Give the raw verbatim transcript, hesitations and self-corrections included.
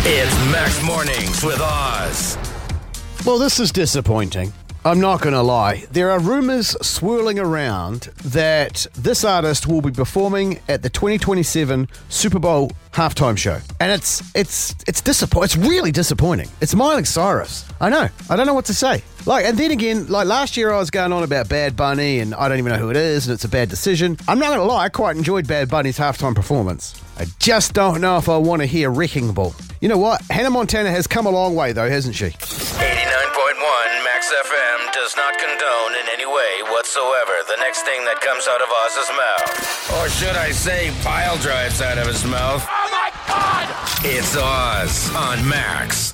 It's Max Mornings with Oz. Well, this is disappointing. I'm not going to lie. There are rumours swirling around that this artist will be performing at the twenty twenty-seven Super Bowl halftime show. And it's it's it's disappointing. It's really disappointing. It's Miley Cyrus. I know. I don't know what to say. Like, and then again, like last year I was going on about Bad Bunny and I don't even know who it is and it's a bad decision. I'm not going to lie, I quite enjoyed Bad Bunny's halftime performance. I just don't know if I want to hear Wrecking Ball. You know what? Hannah Montana has come a long way though, hasn't she? eighty-nine point one Max F M does not condone in any way whatsoever the next thing that comes out of Oz's mouth. Or should I say pile drives out of his mouth? Oh my God! It's Oz on Max.